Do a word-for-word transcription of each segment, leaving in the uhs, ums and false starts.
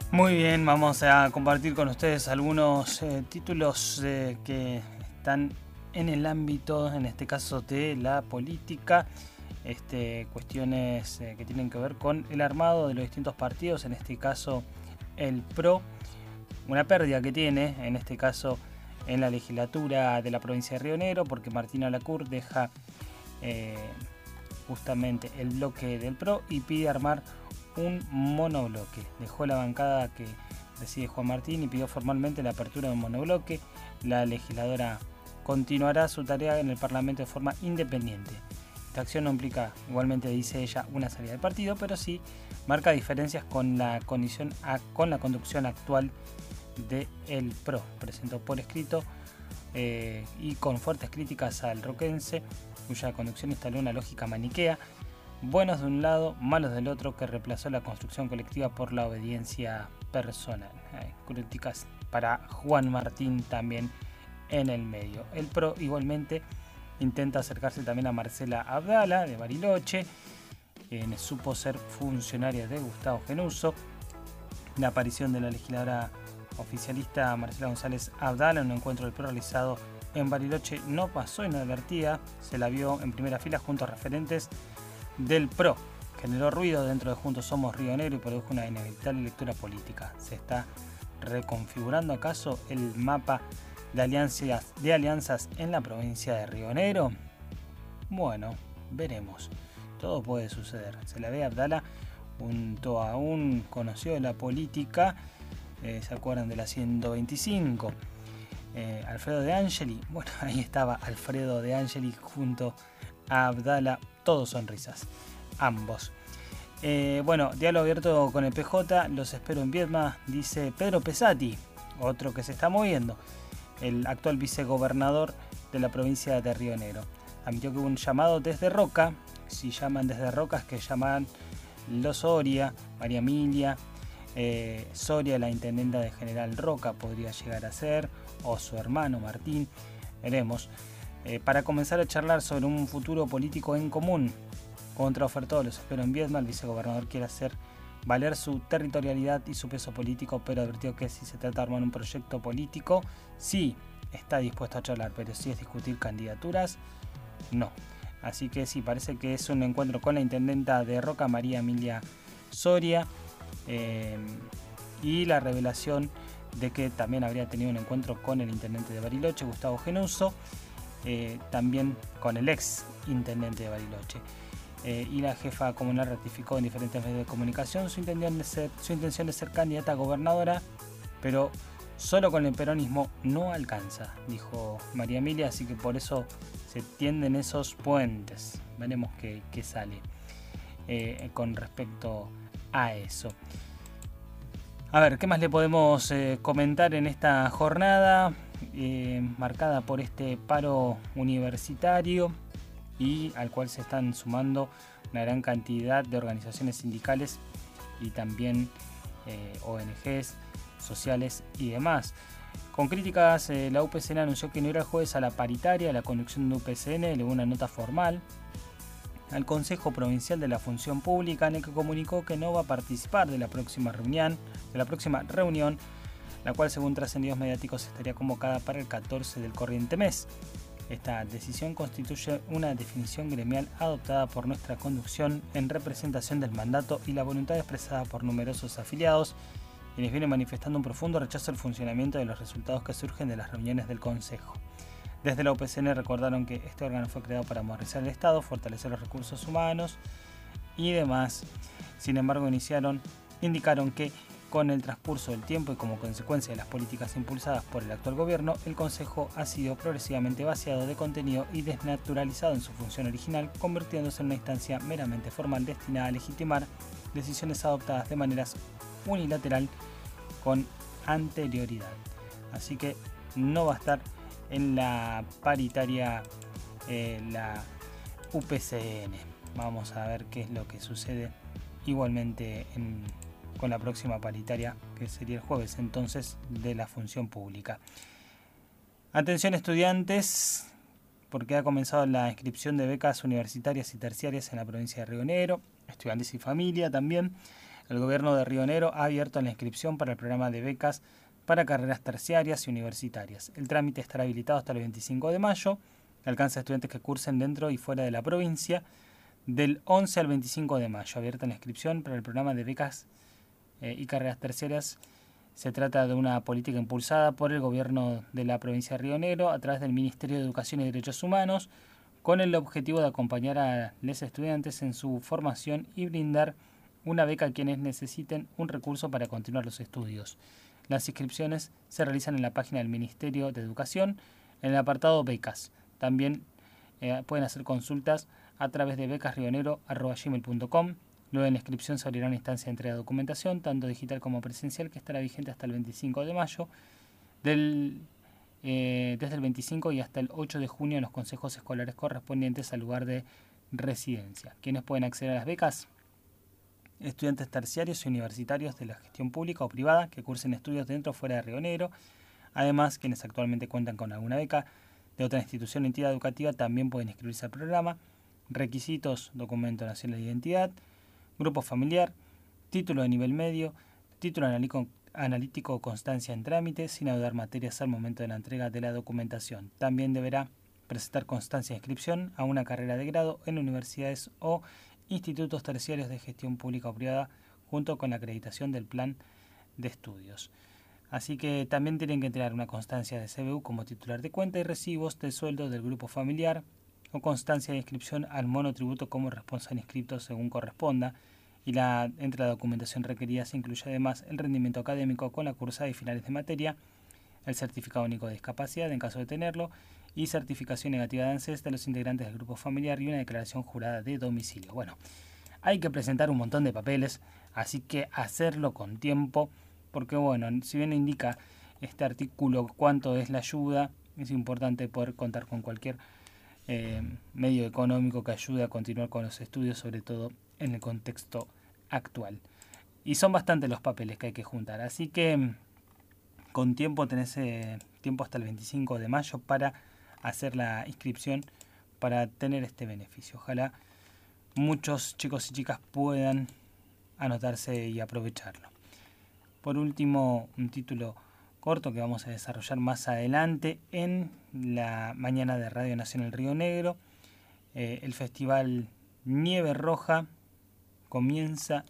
Muy bien, vamos a compartir con ustedes algunos eh, títulos eh, que están en el ámbito, en este caso, de la política, este, cuestiones eh, que tienen que ver con el armado de los distintos partidos, en este caso el PRO, una pérdida que tiene, en este caso, en la legislatura de la provincia de Río Negro, porque Martina Lacour deja eh, justamente el bloque del PRO y pide armar un monobloque. Dejó la bancada que preside Juan Martín y pidió formalmente la apertura de un monobloque. La legisladora continuará su tarea en el Parlamento de forma independiente. Esta acción no implica, igualmente dice ella, una salida del partido, pero sí marca diferencias con la condición a, con la conducción actual del PRO. Presentó por escrito eh, y con fuertes críticas al roquense, cuya conducción instaló una lógica maniquea, buenos de un lado, malos del otro, que reemplazó la construcción colectiva por la obediencia personal. Hay críticas para Juan Martín también en el medio. El PRO igualmente intenta acercarse también a Marcela Abdala de Bariloche, quien supo ser funcionaria de Gustavo Genuso. La aparición de la legisladora oficialista Marcela González Abdala en un encuentro del PRO realizado en Bariloche no pasó inadvertida. Se la vio en primera fila junto a referentes del PRO. Generó ruido dentro de Juntos Somos Río Negro y produjo una inevitable lectura política. ¿Se está reconfigurando acaso el mapa de alianzas, de alianzas en la provincia de Río Negro? Bueno, veremos. Todo puede suceder. Se la ve a Abdala junto a un conocido de la política, eh, ¿se acuerdan de la ciento veinticinco? Eh, Alfredo De Angeli. Bueno, ahí estaba Alfredo De Angeli junto a Abdala, todos sonrisas, ambos. Eh, bueno, diálogo abierto con el P J, los espero en Viedma, dice Pedro Pesati, otro que se está moviendo, el actual vicegobernador de la provincia de Río Negro. Admitió que hubo un llamado desde Roca, si llaman desde Roca es que llaman los Soria, María Emilia, eh, Soria, la intendenta de General Roca, podría llegar a ser, o su hermano Martín, veremos. Eh, para comenzar a charlar sobre un futuro político en común. Contraofertó, los espero en Viedma, el vicegobernador quiere hacer valer su territorialidad y su peso político, pero advirtió que si se trata de armar un proyecto político, sí está dispuesto a charlar, pero si es discutir candidaturas, no. Así que sí, parece que es un encuentro con la intendenta de Roca, María Emilia Soria, eh, y la revelación de que también habría tenido un encuentro con el intendente de Bariloche, Gustavo Genuso, Eh, también con el ex intendente de Bariloche. Eh, y la jefa comunal ratificó en diferentes medios de comunicación su intención, de ser, su intención de ser candidata a gobernadora, pero solo con el peronismo no alcanza, dijo María Emilia, así que por eso se tienden esos puentes. Veremos qué, qué sale eh, con respecto a eso. A ver, ¿qué más le podemos eh, comentar en esta jornada? Eh, marcada por este paro universitario y al cual se están sumando una gran cantidad de organizaciones sindicales y también eh, O N Ges sociales y demás. Con críticas, eh, la U P C N anunció que no irá el jueves a la paritaria. La conducción de U P C N elevó una nota formal al Consejo Provincial de la Función Pública, en el que comunicó que no va a participar de la próxima reunión, de la próxima reunión la cual según trascendidos mediáticos estaría convocada para el catorce del corriente mes. Esta decisión constituye una definición gremial adoptada por nuestra conducción en representación del mandato y la voluntad expresada por numerosos afiliados, quienes vienen manifestando un profundo rechazo al funcionamiento de los resultados que surgen de las reuniones del Consejo. Desde la U P C N recordaron que este órgano fue creado para modernizar el Estado, fortalecer los recursos humanos y demás. Sin embargo, iniciaron, indicaron que con el transcurso del tiempo y como consecuencia de las políticas impulsadas por el actual gobierno, el Consejo ha sido progresivamente vaciado de contenido y desnaturalizado en su función original, convirtiéndose en una instancia meramente formal destinada a legitimar decisiones adoptadas de manera unilateral con anterioridad. Así que no va a estar en la paritaria eh, la U P C N. Vamos a ver qué es lo que sucede igualmente en con la próxima paritaria, que sería el jueves entonces, de la función pública. Atención estudiantes, porque ha comenzado la inscripción de becas universitarias y terciarias en la provincia de Río Negro, estudiantes y familia también. El gobierno de Río Negro ha abierto la inscripción para el programa de becas para carreras terciarias y universitarias. El trámite estará habilitado hasta el veinticinco de mayo. Alcanza a estudiantes que cursen dentro y fuera de la provincia. Del once al veinticinco de mayo, abierta la inscripción para el programa de becas eh, y carreras terciarias. Se trata de una política impulsada por el gobierno de la provincia de Río Negro a través del Ministerio de Educación y Derechos Humanos, con el objetivo de acompañar a los estudiantes en su formación y brindar una beca a quienes necesiten un recurso para continuar los estudios. Las inscripciones se realizan en la página del Ministerio de Educación, en el apartado becas. También eh, pueden hacer consultas a través de becasrionegro arroba gmail punto com. Luego en la inscripción se abrirá una instancia de entrega de documentación, tanto digital como presencial, que estará vigente hasta el veinticinco de mayo. Del, eh, desde el veinticinco y hasta el ocho de junio en los consejos escolares correspondientes al lugar de residencia. ¿Quiénes pueden acceder a las becas? Estudiantes terciarios y universitarios de la gestión pública o privada que cursen estudios dentro o fuera de Río Negro. Además, quienes actualmente cuentan con alguna beca de otra institución o entidad educativa también pueden inscribirse al programa. Requisitos: documento nacional de identidad, grupo familiar, título de nivel medio, título analítico, analítico o constancia en trámite, sin adeudar materias al momento de la entrega de la documentación. También deberá presentar constancia de inscripción a una carrera de grado en universidades o institutos terciarios de gestión pública o privada, junto con la acreditación del plan de estudios. Así que también tienen que entregar una constancia de C B U como titular de cuenta y recibos de sueldo del grupo familiar, o constancia de inscripción al monotributo como responsable inscripto según corresponda, y la, entre la documentación requerida se incluye además el rendimiento académico con la cursada y finales de materia, el certificado único de discapacidad en caso de tenerlo, y certificación negativa de ANSES de los integrantes del grupo familiar y una declaración jurada de domicilio. Bueno, hay que presentar un montón de papeles, así que hacerlo con tiempo, porque bueno, si bien indica este artículo cuánto es la ayuda, es importante poder contar con cualquier Eh, medio económico que ayude a continuar con los estudios, sobre todo en el contexto actual. Y son bastantes los papeles que hay que juntar, así que con tiempo tenés eh, tiempo hasta el veinticinco de mayo para hacer la inscripción para tener este beneficio. Ojalá muchos chicos y chicas puedan anotarse y aprovecharlo. Por último, un título corto que vamos a desarrollar más adelante en la mañana de Radio Nacional Río Negro. Eh, el festival Nieve Roja comienza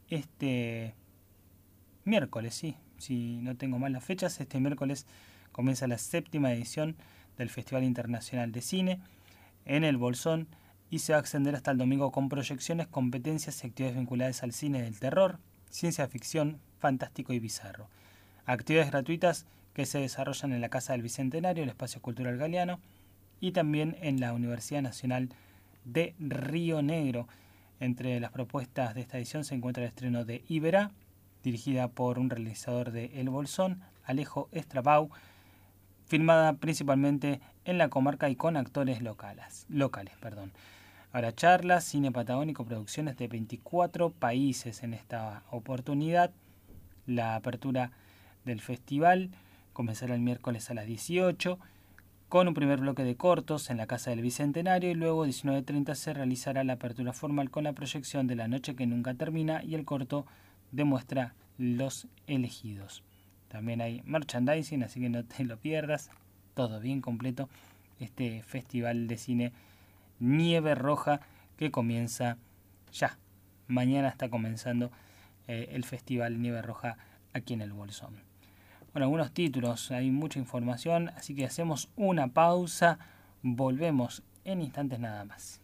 este miércoles, sí, si no tengo mal las fechas, este miércoles comienza la séptima edición del Festival Internacional de Cine en el Bolsón y se va a extender hasta el domingo con proyecciones, competencias y actividades vinculadas al cine del terror, ciencia ficción, fantástico y bizarro. Actividades gratuitas que se desarrollan en la Casa del Bicentenario, el Espacio Cultural Galeano, y también en la Universidad Nacional de Río Negro. Entre las propuestas de esta edición se encuentra el estreno de Iberá, dirigida por un realizador de El Bolsón, Alejo Estrabau, filmada principalmente en la comarca y con actores locales. locales perdón. Ahora charlas, cine patagónico, producciones de veinticuatro países en esta oportunidad. La apertura del festival comenzará el miércoles a las dieciocho con un primer bloque de cortos en la Casa del Bicentenario y luego a diecinueve treinta se realizará la apertura formal con la proyección de La Noche que Nunca Termina y el corto demuestra Los Elegidos. También hay merchandising, así que no te lo pierdas, todo bien completo, este festival de cine Nieve Roja que comienza ya, mañana está comenzando eh, el festival Nieve Roja aquí en el Bolsón. Bueno, algunos títulos, hay mucha información, así que hacemos una pausa, volvemos en instantes nada más.